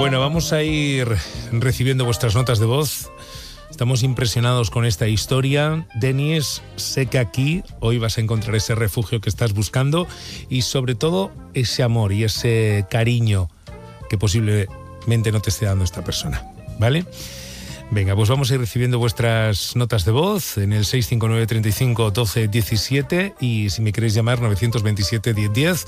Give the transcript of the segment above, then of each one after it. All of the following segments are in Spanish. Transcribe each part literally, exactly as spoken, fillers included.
Bueno, vamos a ir recibiendo vuestras notas de voz. Estamos impresionados con esta historia. Denis, sé que aquí hoy vas a encontrar ese refugio que estás buscando y sobre todo ese amor y ese cariño que posiblemente no te esté dando esta persona, ¿vale? Venga, pues vamos a ir recibiendo vuestras notas de voz en el seis cinco nueve, treinta y cinco, doce, diecisiete y si me queréis llamar nueve dos siete, diez, diez,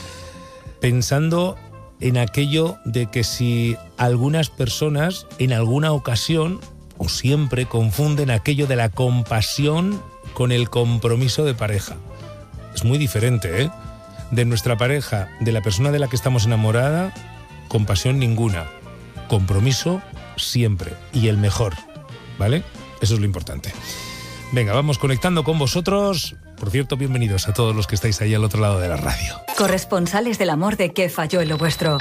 pensando en aquello de que si algunas personas en alguna ocasión o siempre confunden aquello de la compasión con el compromiso de pareja. Es muy diferente, ¿eh? De nuestra pareja, de la persona de la que estamos enamorada, compasión ninguna. Compromiso siempre. Y el mejor, ¿vale? Eso es lo importante. Venga, vamos conectando con vosotros. Por cierto, bienvenidos a todos los que estáis ahí al otro lado de la radio. Corresponsales del amor de ¿Qué falló en lo vuestro?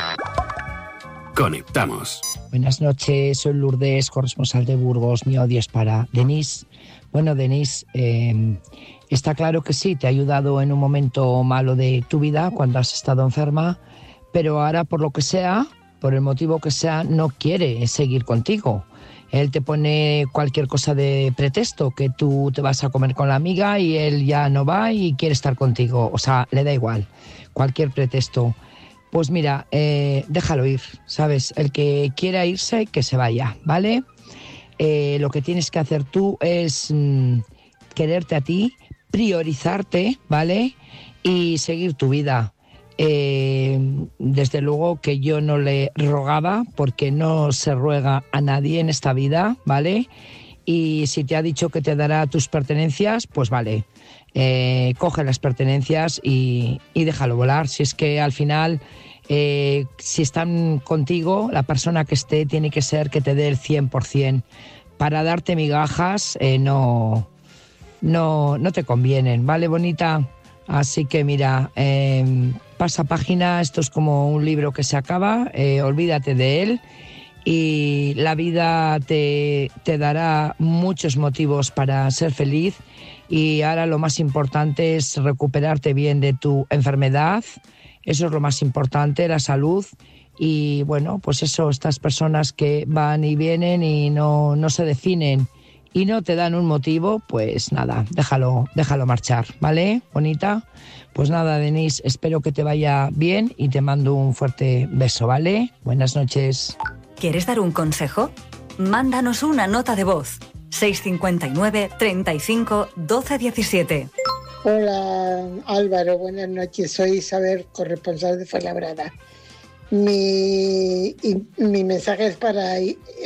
Conectamos. Buenas noches, soy Lourdes, corresponsal de Burgos. Mi odio es para Denis. Bueno, Denis, eh, está claro que sí, te ha ayudado en un momento malo de tu vida cuando has estado enferma, pero ahora por lo que sea, por el motivo que sea, no quiere seguir contigo. Él te pone cualquier cosa de pretexto, que tú te vas a comer con la amiga y él ya no va y quiere estar contigo. O sea, le da igual, cualquier pretexto. Pues mira, eh, déjalo ir, ¿sabes? El que quiera irse, que se vaya, ¿vale? Eh, lo que tienes que hacer tú es mmm, quererte a ti, priorizarte, ¿vale? Y seguir tu vida. Eh, desde luego que yo no le rogaba, porque no se ruega a nadie en esta vida, ¿vale? Y si te ha dicho que te dará tus pertenencias, pues vale. Eh, coge las pertenencias y, y déjalo volar. Si es que al final, eh, si están contigo, la persona que esté tiene que ser que te dé el cien por ciento. Para darte migajas eh, no, no, no te convienen, ¿vale, bonita? Así que mira, eh, pasa página, esto es como un libro que se acaba, eh, olvídate de él y la vida te, te dará muchos motivos para ser feliz. Y ahora lo más importante es recuperarte bien de tu enfermedad, eso es lo más importante, la salud. Y bueno, pues eso, estas personas que van y vienen y no, no se definen y no te dan un motivo, pues nada, déjalo, déjalo marchar, ¿vale, bonita? Pues nada, Denise, espero que te vaya bien y te mando un fuerte beso, ¿vale? Buenas noches. ¿Quieres dar un consejo? Mándanos una nota de voz. seis cinco nueve, treinta y cinco, doce, diecisiete. Hola Álvaro, buenas noches. Soy Isabel, corresponsal de Fuenlabrada. Mi, mi mensaje es para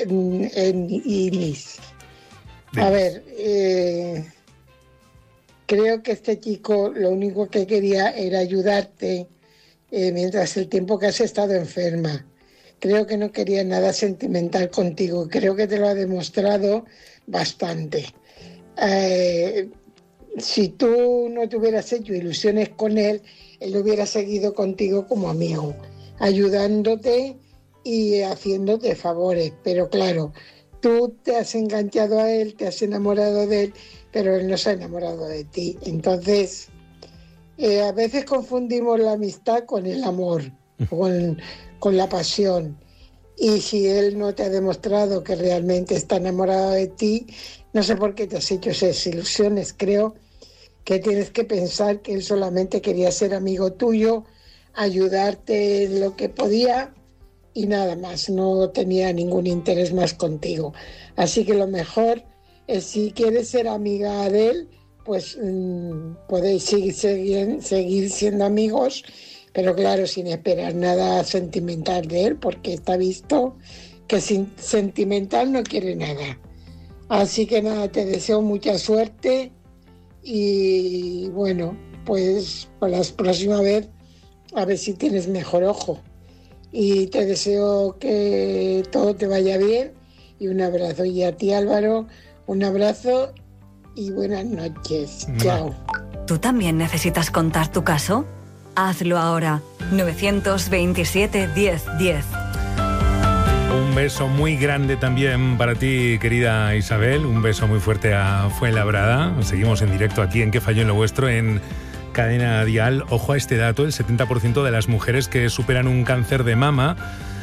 Inis. A ver, eh, creo que este chico lo único que quería era ayudarte eh, mientras el tiempo que has estado enferma. Creo que no quería nada sentimental contigo. Creo que te lo ha demostrado bastante. Eh, si tú no te hubieras hecho ilusiones con él, él hubiera seguido contigo como amigo, ayudándote y haciéndote favores. Pero claro, tú te has enganchado a él, te has enamorado de él, pero él no se ha enamorado de ti. Entonces, eh, a veces confundimos la amistad con el amor, con, con la pasión. Y si él no te ha demostrado que realmente está enamorado de ti, no sé por qué te has hecho esas ilusiones. Creo que tienes que pensar que él solamente quería ser amigo tuyo, ayudarte en lo que podía y nada más, no tenía ningún interés más contigo. Así que lo mejor es, si quieres ser amiga de él, pues mmm, podéis seguir, seguir, seguir siendo amigos, pero claro, sin esperar nada sentimental de él, porque está visto que sin sentimental no quiere nada. Así que nada, te deseo mucha suerte y bueno, pues para la próxima vez a ver si tienes mejor ojo. Y te deseo que todo te vaya bien y un abrazo. Y a ti, Álvaro, un abrazo y buenas noches. No. Chao. ¿Tú también necesitas contar tu caso? Hazlo ahora. nueve dos siete, diez, diez. Un beso muy grande también para ti, querida Isabel. Un beso muy fuerte a Fuenlabrada. Seguimos en directo aquí en ¿Qué falló en lo vuestro? En Cadena Dial. Ojo a este dato, el setenta por ciento de las mujeres que superan un cáncer de mama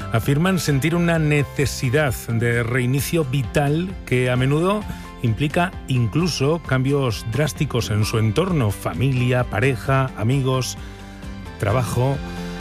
afirman sentir una necesidad de reinicio vital que a menudo implica incluso cambios drásticos en su entorno, familia, pareja, amigos, trabajo.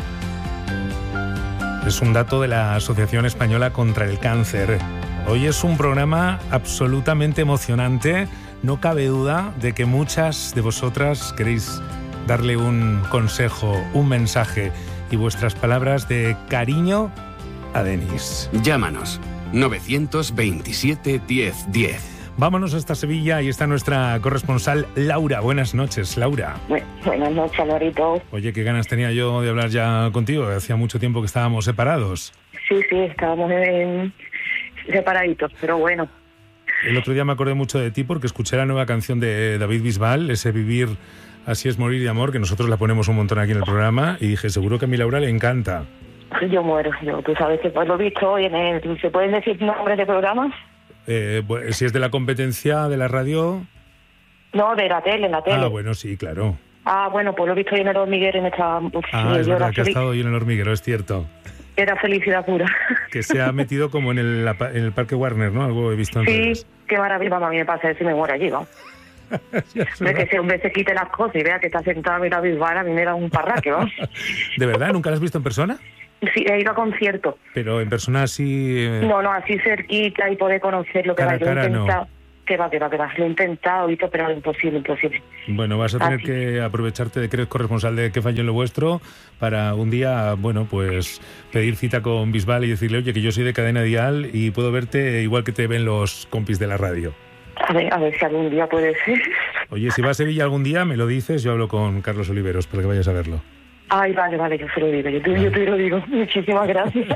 Es un dato de la Asociación Española contra el Cáncer. Hoy es un programa absolutamente emocionante. No cabe duda de que muchas de vosotras queréis darle un consejo, un mensaje y vuestras palabras de cariño a Denis. Llámanos novecientos veintisiete diez diez. Vámonos hasta Sevilla y está nuestra corresponsal Laura. Buenas noches, Laura. Bu- Buenas noches, Alvarito. Oye, qué ganas tenía yo de hablar ya contigo. Hacía mucho tiempo que estábamos separados. Sí, sí, estábamos en... separaditos, pero bueno. El otro día me acordé mucho de ti porque escuché la nueva canción de David Bisbal, ese Vivir así es morir de amor, que nosotros la ponemos un montón aquí en el programa, y dije, seguro que a mi Laura le encanta. Yo muero, yo, tú sabes que pues lo he visto hoy en el... ¿Se pueden decir nombres de programas? Eh, pues, si es de la competencia de la radio... No, de la tele, en la tele. Ah, bueno, sí, claro. Ah, bueno, pues lo he visto hoy en el hormiguero y me estaba... Uf, Ah, es yo verdad era que ha feliz- estado hoy en el hormiguero, es cierto. Era felicidad pura. Que se ha metido como en el, en el Parque Warner, ¿no? Algo he visto en Sí, redes. qué maravilla, mamá, a mí me pasa eso y me muero allí, ¿no? Ya es De verdad. que ese hombre se quite las cosas y vea que está sentado y la Bisbal, a mí me da un parraque, ¿no? ¿De verdad? ¿Nunca la has visto en persona? Sí, he ido a conciertos. Pero en persona así... eh, No, no, así cerquita y poder conocer lo que Cara va. a Yo he cara, no. intentado, que va, que va, que va. Lo he intentado, y todo, pero imposible, imposible. Bueno, vas a tener Así. que aprovecharte de que eres corresponsal de Que Fallo en lo Vuestro para un día, bueno, pues pedir cita con Bisbal y decirle, oye, que yo soy de Cadena Dial y puedo verte igual que te ven los compis de la radio. A ver, a ver si algún día puede ser. Oye, si vas a Sevilla algún día, me lo dices, yo hablo con Carlos Oliveros para que vayas a verlo. Ay, vale, vale, yo se lo digo, yo te, yo te lo digo. Muchísimas gracias.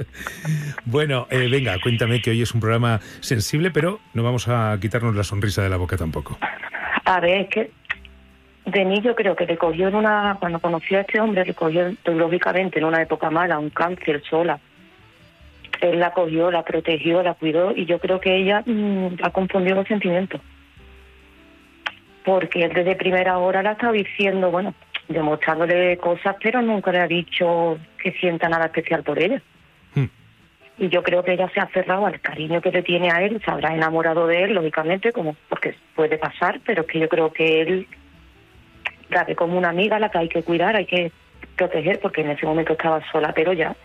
Bueno, eh, venga, cuéntame que hoy es un programa sensible, pero no vamos a quitarnos la sonrisa de la boca tampoco. A ver, es que Denis yo creo que le cogió en una... Cuando conoció a este hombre, le cogió, lógicamente, en una época mala, un cáncer sola. Él la cogió, la protegió, la cuidó, y yo creo que ella mmm, ha confundido los sentimientos. Porque él desde primera hora la estaba diciendo, bueno, demostrándole cosas, pero nunca le ha dicho que sienta nada especial por ella. Hmm. Y yo creo que ella se ha aferrado al cariño que le tiene a él, se habrá enamorado de él, lógicamente, como porque puede pasar, pero es que yo creo que él la ve como una amiga a la que hay que cuidar, hay que proteger, porque en ese momento estaba sola, pero ya.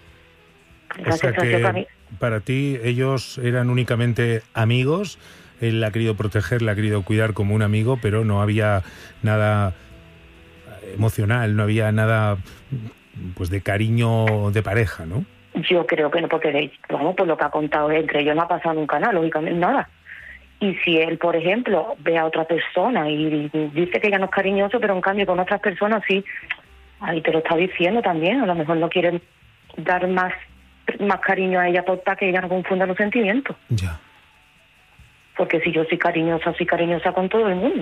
O sea que para ti ellos eran únicamente amigos, él la ha querido proteger, la ha querido cuidar como un amigo, pero no había nada emocional, no había nada pues de cariño de pareja, ¿no? Yo creo que no, porque vamos, por lo que ha contado entre ellos no ha pasado nunca nada, lógicamente nada. Y si él, por ejemplo, ve a otra persona y dice que ella no es cariñoso, pero en cambio con otras personas sí, ahí te lo está diciendo también, a lo mejor no quieren dar más más cariño a ella para que ella no confunda los sentimientos. Ya. Porque si yo soy cariñosa, soy cariñosa con todo el mundo.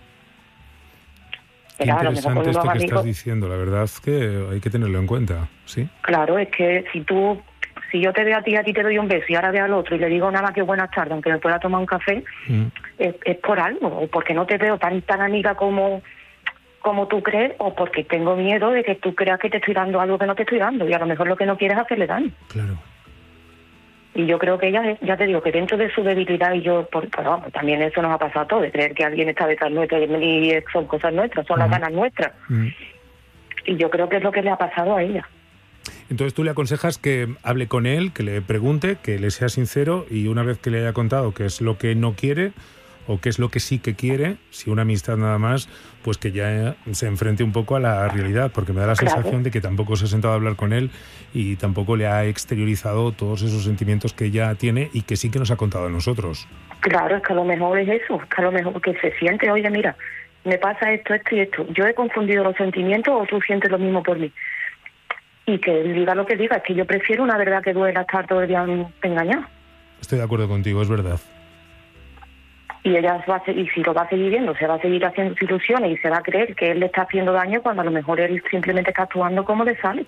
Qué Pero a lo mejor con interesante unos esto que amigos, estás diciendo, la verdad es que hay que tenerlo en cuenta, ¿sí? claro, es que si tú, si yo te veo a ti, a ti te doy un beso y ahora veo al otro y le digo nada más que buenas tardes, aunque me pueda tomar un café, Mm. es, es por algo, o porque no te veo tan tan amiga como como tú crees, o porque tengo miedo de que tú creas que te estoy dando algo que no te estoy dando, y a lo mejor lo que no quieres es hacerle daño. Claro. Y yo creo que ella, ya te digo, que dentro de su debilidad, y yo, por, pero vamos, también eso nos ha pasado a todos, de creer que alguien está detrás nuestra y son cosas nuestras, son las Ujú. ganas nuestras. Mm. Y yo creo que es lo que le ha pasado a ella. Entonces tú le aconsejas que hable con él, que le pregunte, que le sea sincero y una vez que le haya contado qué es lo que no quiere o qué es lo que sí que quiere, si una amistad nada más, pues que ya se enfrente un poco a la realidad, porque me da la Claro. sensación de que tampoco se ha sentado a hablar con él y tampoco le ha exteriorizado todos esos sentimientos que ella tiene y que sí que nos ha contado a nosotros. Claro, es que a lo mejor es eso, es que a lo mejor que se siente, oye, mira, me pasa esto, esto y esto, yo he confundido los sentimientos o tú sientes lo mismo por mí. Y que él diga lo que diga, es que yo prefiero una verdad que duela estar todo el día engañado. Estoy de acuerdo contigo, es verdad. Y ella va a seguir, y si lo va a seguir viendo, se va a seguir haciendo ilusiones y se va a creer que él le está haciendo daño cuando a lo mejor él simplemente está actuando como le sale.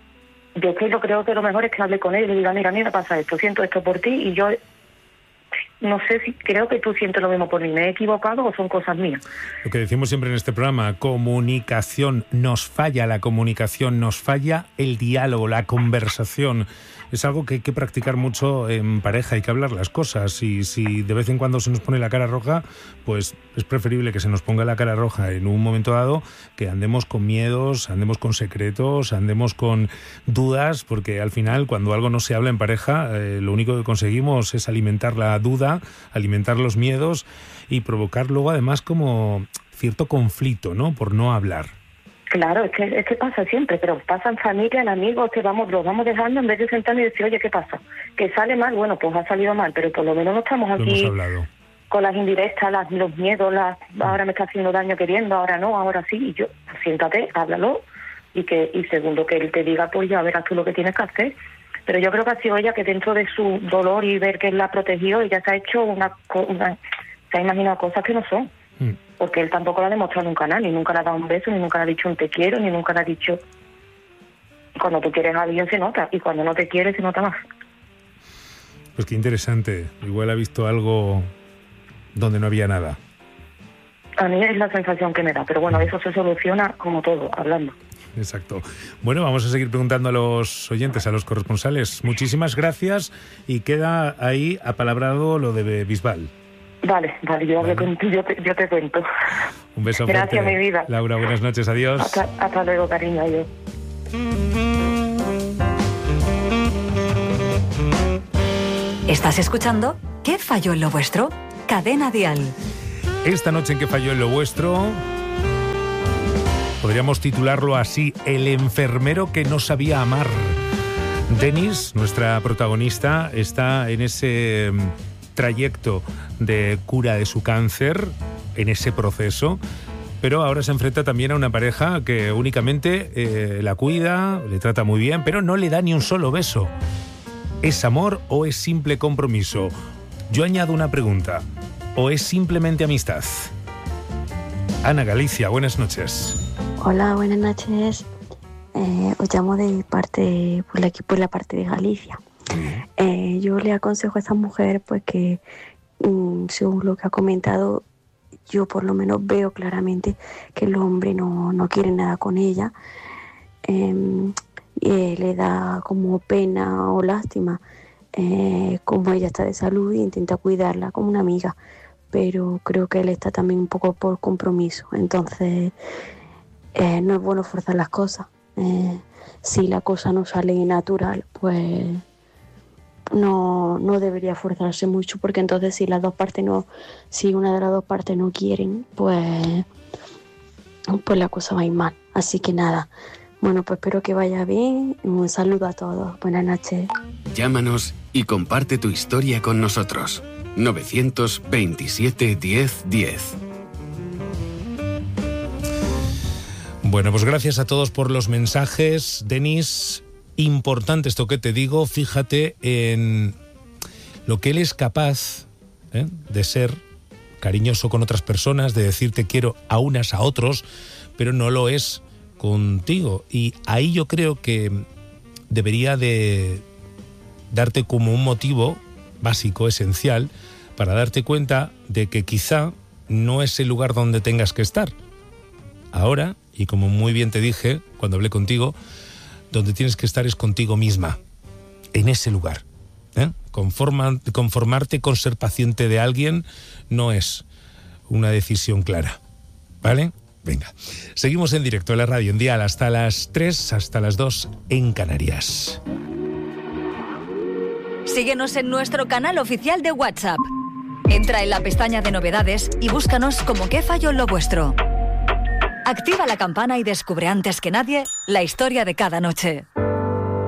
Yo es que yo creo que lo mejor es que hable con él y le diga, mira, a mí me pasa esto, siento esto por ti y yo No sé si creo que tú sientes lo mismo por mí. ¿Me he equivocado o son cosas mías? Lo que decimos siempre en este programa, comunicación, nos falla la comunicación, nos falla el diálogo, la conversación. Es algo que hay que practicar mucho en pareja, hay que hablar las cosas, y si de vez en cuando se nos pone la cara roja, pues es preferible que se nos ponga la cara roja en un momento dado, que andemos con miedos, andemos con secretos, andemos con dudas, porque al final cuando algo no se habla en pareja, eh, lo único que conseguimos es alimentar la duda, alimentar los miedos y provocar luego además como cierto conflicto, ¿no? Por no hablar. Claro, es que, es que pasa siempre, pero pasa en familia, en amigos, que vamos, los vamos dejando en vez de sentarnos y decir, oye, ¿qué pasa? Que sale mal, bueno, pues ha salido mal, pero por lo menos no estamos aquí con las indirectas, las, los miedos, las, ahora me está haciendo daño queriendo, ahora no, ahora sí, y yo, pues siéntate, háblalo, y que y segundo que él te diga, pues ya verás tú lo que tienes que hacer. Pero yo creo que ha sido ella que dentro de su dolor y ver que él la ha protegido, ella se ha hecho una, una se ha imaginado cosas que no son. Mm. Porque él tampoco lo ha demostrado nunca nada, ni nunca le ha dado un beso, ni nunca le ha dicho un te quiero, ni nunca le ha dicho... Cuando tú quieres a alguien se nota, y cuando no te quiere se nota más. Pues qué interesante. Igual ha visto algo donde no había nada. A mí es la sensación que me da, pero bueno, eso se soluciona como todo, hablando. Exacto. Bueno, vamos a seguir preguntando a los oyentes, a los corresponsales. Muchísimas gracias, y queda ahí apalabrado lo de Bisbal. Vale, vale, yo, vale. Con, yo, te, yo te cuento. Un beso Gracias, fuerte. Mi vida. Laura, buenas noches, adiós. Hasta, hasta luego, cariño, adiós. ¿Estás escuchando? ¿Qué falló en lo vuestro? Cadena Dial. Esta noche en ¿Qué falló en lo vuestro? Podríamos titularlo así: el enfermero que no sabía amar. Denis, nuestra protagonista, está en ese trayecto de cura de su cáncer, en ese proceso, pero ahora se enfrenta también a una pareja que únicamente eh, la cuida, le trata muy bien, pero no le da ni un solo beso. ¿Es amor o es simple compromiso? Yo añado una pregunta: ¿o es simplemente amistad? Ana Galicia, buenas noches. Hola, buenas noches. Eh, os llamo de parte, por aquí por la parte de Galicia. Eh, yo le aconsejo a esa mujer pues que, mm, según lo que ha comentado, yo por lo menos veo claramente que el hombre no, no quiere nada con ella. Eh, eh, le da como pena o lástima eh, como ella está de salud, e intenta cuidarla como una amiga, pero creo que él está también un poco por compromiso. Entonces eh, no es bueno forzar las cosas. Eh, si la cosa no sale natural, pues no, no debería forzarse mucho, porque entonces si las dos partes no, si una de las dos partes no quieren, pues, pues la cosa va a ir mal. Así que nada, bueno, pues espero que vaya bien. Un saludo a todos, buenas noches. Llámanos y comparte tu historia con nosotros. novecientos veintisiete diez diez. Bueno, pues gracias a todos por los mensajes, Denis. Importante esto que te digo, fíjate en lo que él es capaz ¿eh? de ser cariñoso con otras personas, de decir te quiero a unas, a otros, pero no lo es contigo. Y ahí yo creo que debería de darte como un motivo básico, esencial, para darte cuenta de que quizá no es el lugar donde tengas que estar. Ahora, y como muy bien te dije cuando hablé contigo, donde tienes que estar es contigo misma, en ese lugar. ¿eh? Conforma, conformarte con ser paciente de alguien no es una decisión clara, ¿vale? Venga, seguimos en directo en la radio en Dial hasta las tres, hasta las dos en Canarias. Síguenos en nuestro canal oficial de WhatsApp. Entra en la pestaña de novedades y búscanos como ¿Qué falló en lo vuestro? Activa la campana y descubre antes que nadie la historia de cada noche.